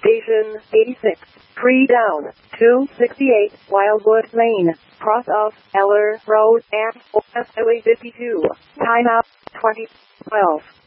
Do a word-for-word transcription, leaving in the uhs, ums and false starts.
Station eighty-six, pre-down, two sixty-eight, Wildwood Lane, cross of Eller Road, and Highway fifty-two. Time out, twenty twelve.